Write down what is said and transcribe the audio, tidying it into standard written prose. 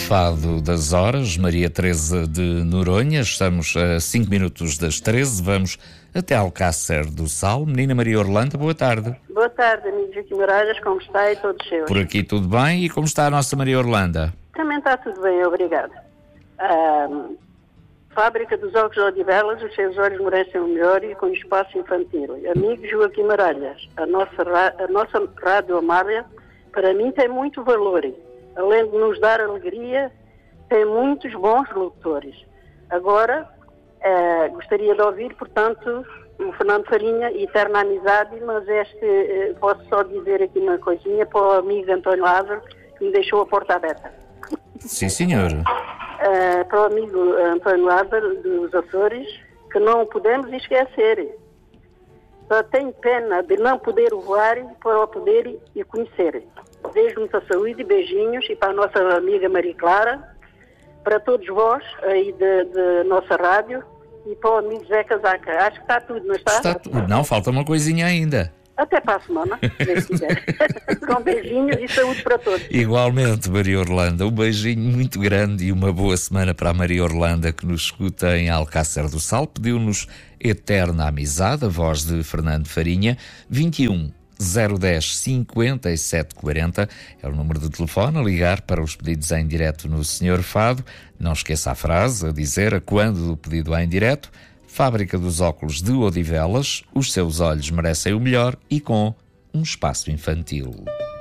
Fado das Horas, Maria Teresa de Noronha. Estamos a 5 minutos das 13. Vamos até Alcácer do Sal. Menina Maria Orlando, boa tarde. Boa tarde, amigo Joaquim Moraes, como está e todos seus? Por aqui tudo bem. E como está a nossa Maria Orlando? Também está tudo bem, obrigado. Fábrica dos Óculos de Odivelas, os seus olhos merecem o melhor e com espaço infantil. Amigo Joaquim Moraes, a nossa Rádio Amália, para mim tem muito valor. Além de nos dar alegria, tem muitos bons locutores. Agora, gostaria de ouvir, portanto, o Fernando Farinha, Eterna Amizade, mas posso só dizer aqui uma coisinha para o amigo António Lázaro, que me deixou a porta aberta. Sim, senhor. Para o amigo António Lázaro, dos Açores, que não podemos esquecer. Só tenho pena de não poder voar para o poder e conhecer. Desejo muita saúde, beijinhos, e para a nossa amiga Maria Clara, para todos vós aí de nossa rádio, e para o amigo Zé Casaca. Acho que está tudo, não está? Está tudo. Não, falta uma coisinha ainda. Até para a semana, se quiser. Com beijinhos e saúde para todos. Igualmente, Maria Orlando. Um beijinho muito grande e uma boa semana para a Maria Orlando, que nos escuta em Alcácer do Sal. Pediu-nos Eterna Amizade, a voz de Fernando Farinha. 21 010 57 40 é o número de telefone a ligar para os pedidos em direto no Senhor Fado. Não esqueça a frase a dizer a quando do pedido em direto. Fábrica dos Óculos de Odivelas, os seus olhos merecem o melhor e com um espaço infantil.